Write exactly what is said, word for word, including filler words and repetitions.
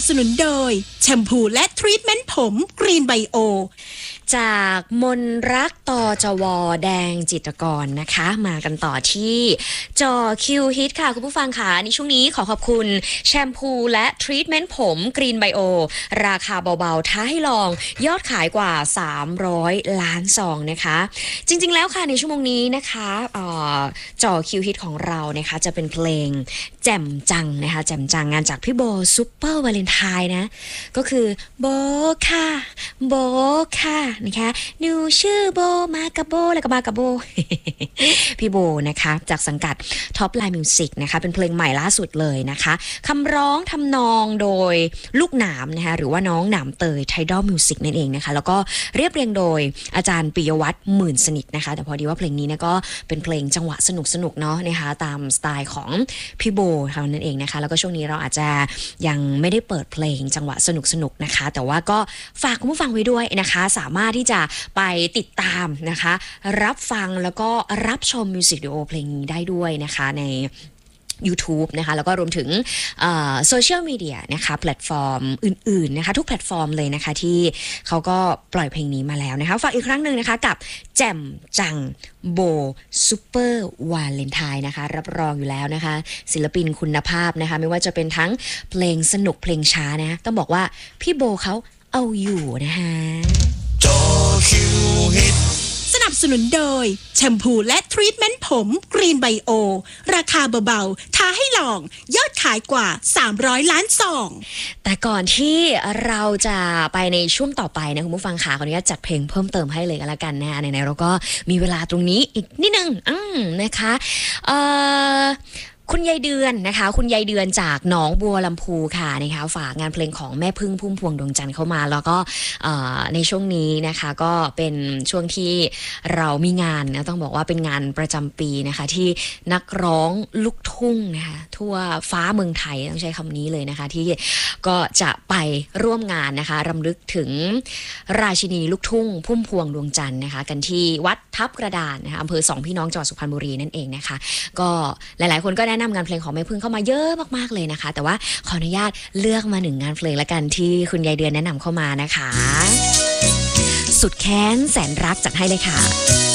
สนุนโดยแชมพูและทรีทเมนต์ผมกรีนไบโอจากมนรักตอจวแดงจิตรกรนะคะมากันต่อที่จอคิวฮิตค่ะคุณผู้ฟังค่ะในช่วงนี้ขอขอบคุณแชมพูและทรีทเมนต์ผมกรีนไบโอราคาเบาๆท้าให้ลองยอดขายกว่าสามร้อยล้านซองนะคะจริงๆแล้วค่ะในชั่วโมงนี้นะคะจอคิวฮิตของเรานะคะจะเป็นเพลงแจ่มจังนะคะแจ่มจังงานจากพี่โบซุปเปอร์วาเลนไทน์นะก็คือโบค่ะโบค่ะนะคะหนูชื่อโบมากับโบแล้วก็มากับโบ พี่โบนะคะจากสังกัด Top Line Music นะคะเป็นเพลงใหม่ล่าสุดเลยนะคะคำร้องทำนองโดยลูกหนามนะคะหรือว่าน้องหนามเตย Tidal Music นั่นเองนะคะแล้วก็เรียบเรียงโดยอาจารย์ปิยวัฒน์หมื่นสนิทนะคะแต่พอดีว่าเพลงนี้เนี่ยก็เป็นเพลงจังหวะสนุกสนุกเนาะนะคะตามสไตล์ของพี่โบเขานั่นเองนะคะแล้วก็ช่วงนี้เราอาจจะยังไม่ได้เปิดเพลงจังหวะสนุกสนุกนะคะแต่ว่าก็ฝากคุณผู้ฟังไว้ด้วยนะคะสามารถที่จะไปติดตามนะคะรับฟังแล้วก็รับชมมิวสิกวิดีโอเพลงนี้ได้ด้วยนะคะในYouTube นะคะแล้วก็รวมถึงโซเชียลมีเดียนะคะแพลตฟอร์มอื่นๆนะคะทุกแพลตฟอร์มเลยนะคะที่เขาก็ปล่อยเพลงนี้มาแล้วนะคะฝากอีกครั้งหนึ่งนะคะกับแจ่มจังโบซูเปอร์วาเลนไทน์นะคะรับรองอยู่แล้วนะคะศิลปินคุณภาพนะคะไม่ว่าจะเป็นทั้งเพลงสนุกเพลงช้านะต้องบอกว่าพี่โบเขาเอาอยู่นะคะจอคิวฮิตสนับสนุนโดยแชมพูและทรีทเมนต์ผมกรีนไบโอราคาเบาๆท้าให้ลองยอดขายกว่าสามร้อยล้านซองแต่ก่อนที่เราจะไปในช่วงต่อไปนะคุณผู้ฟังค่ะขออนุญาตจัดเพลงเพิ่มเติมให้เลยก็แล้วกันนะคะไหนๆเราก็มีเวลาตรงนี้อีกนิดนึงอืมนะคะเอ่อคุณยายเดือนนะคะคุณยายเดือนจากหนองบัวลำพูค่ะนะคะฝากงานเพลงของแม่พึ่งพุ่มพวงดวงจันทร์เข้ามาแล้วก็ในช่วงนี้นะคะก็เป็นช่วงที่เรามีงานนะต้องบอกว่าเป็นงานประจำปีนะคะที่นักร้องลูกทุ่งนะคะทั่วฟ้าเมืองไทยต้องใช้คำนี้เลยนะคะที่ก็จะไปร่วมงานนะคะรำลึกถึงราชินีลูกทุ่งพุ่มพวงดวงจันทร์นะคะกันที่วัดทับกระดานนะคะอำเภอสองพี่น้องจังหวัดสุพรรณบุรีนั่นเองนะคะก็หลายๆคนก็แนะนำงานเพลงของแม่พึ่งเข้ามาเยอะมากๆเลยนะคะแต่ว่าขออนุญาตเลือกมาหนึ่งงานเพลงละกันที่คุณยายเดือนแนะนำเข้ามานะคะสุดแค้นแสนรักจัดให้เลยค่ะ